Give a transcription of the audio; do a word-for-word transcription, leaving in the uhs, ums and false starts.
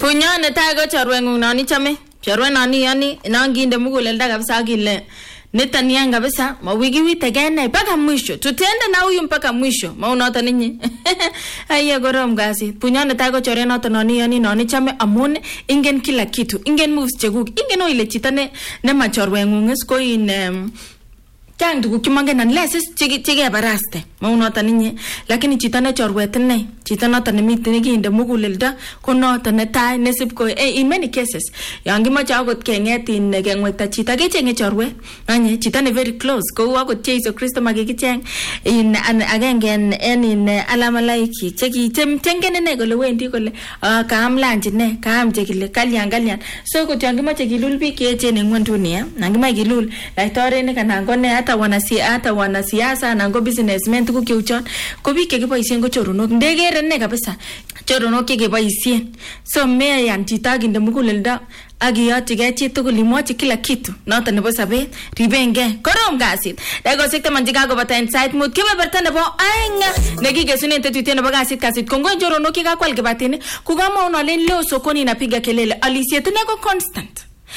Punyane tago chorwengung nani chame. Chorwe nani yani nanginde mugulelda kabisa akile. Netania kabisa mawigi witegene mpaka mwisho. Tutende na huyu mpaka mwisho. Maunota ninyi. Aiya gorom gazi. Punyane tago chorwe nata nani yani nani chame amun ingen kila kitu. Ingen moves cheguk. Ingen o ile chitane ne machorwengung esko in um, Tang tu kukimange nan leses chigi chigi baraste maunota ninyi lakini chitane chorwetne chitana tane mitne ginde mugulelda kono tane tai nesip ko eh, in many cases yangi ma chagot kenget in gengweta chita ke chenge chorwe anye chitane very close ko wagot Jesu Kristo magikicheng in an agengen en in alama laiki cheki tem tengene ne gole wendi gole kaam lanji ne kaam chekile kalyan kalyan so ko yangi ma chekilul bi ke chene ngwandunia nangi ma gilul laitore ne kana ngone hata wanasiasa hata wanasiasa na ngo businessmen tuku kiuchon ko bi ke kiboisien ko choronok ndegere ne kabisa choronok ke kiboisien so me yan titaginde mugulelda agiyoti ge chitugul imwachi kila kitu noto nebo sabet ribenge korom gasit dago sekta manjiga go bata insight mood kebeberta nebo aenga negigesune tetutien nebo gasit kasit kongo choronok ke kakwal ke batini kugama unalen lo sokoni napiga kelele alisiet ne ko constant